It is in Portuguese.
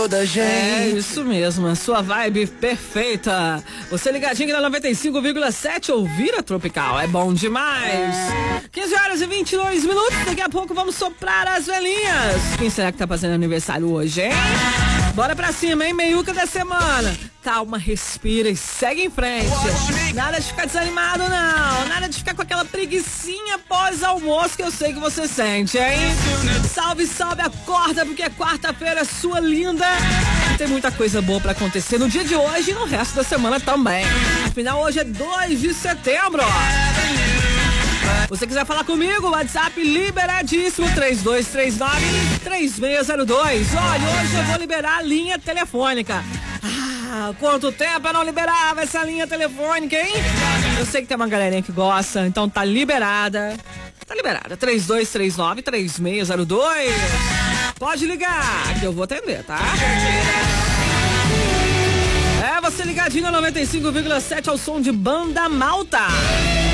É isso mesmo, a sua vibe perfeita. Você ligadinho na 95,7, ouvir a Tropical é bom demais. 15h22, daqui a pouco vamos soprar as velhinhas. Quem será que tá fazendo aniversário hoje, hein? Bora pra cima, hein? Meiuca da semana. Calma, respira e segue em frente. Nada de ficar desanimado, não. Nada de ficar com aquela preguicinha pós-almoço que eu sei que você sente, hein? Salve, salve, acorda, porque quarta-feira é sua linda. E tem muita coisa boa pra acontecer no dia de hoje e no resto da semana também. Afinal, hoje é 2 de setembro. Você quiser falar comigo, WhatsApp liberadíssimo, 3239-3602. Olha, hoje eu vou liberar a linha telefônica. Quanto tempo eu não liberava essa linha telefônica, hein? Eu sei que tem uma galerinha que gosta, então tá liberada. Tá liberada, 3239-3602. Pode ligar, que eu vou atender, tá? É, você ligadinho na 95,7 ao som de Banda Malta.